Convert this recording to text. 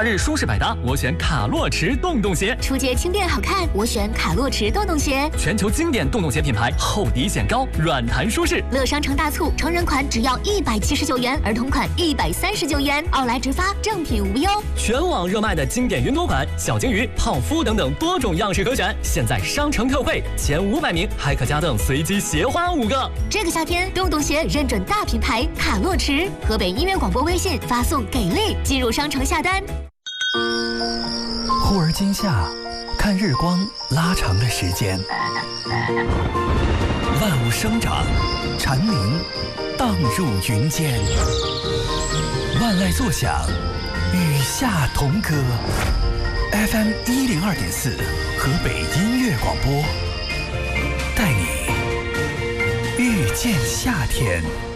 夏日舒适百搭，我选卡洛驰洞洞鞋。 出街轻便好看，我选卡洛驰洞洞鞋。 全球经典洞洞鞋品牌，厚底显高，软弹舒适。 乐商城大促，成人款只要179元，儿童款139元，奥莱直发，正品无忧。 全网热卖的经典云朵款、小金鱼、泡芙等等多种样式可选，现在商城特惠，前500名还可加赠随机鞋花5个。 这个夏天，洞洞鞋认准大品牌卡洛驰，河北音乐广播微信发送给力进入商城下单。 忽而今夏，看日光拉长了时间，万物生长，蝉鸣荡入云间，万籁作响，与夏同歌。FM 102.4，河北音乐广播，带你遇见夏天。